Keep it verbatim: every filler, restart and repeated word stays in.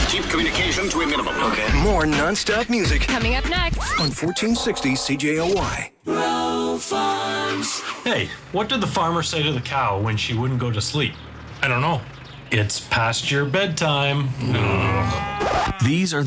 Keep communication to a minimum. Okay. More non-stop music Coming up next. on fourteen sixty C J O Y. Row Farms. Hey, what did the farmer say to the cow when she wouldn't go to sleep? I don't know. It's past your bedtime. These are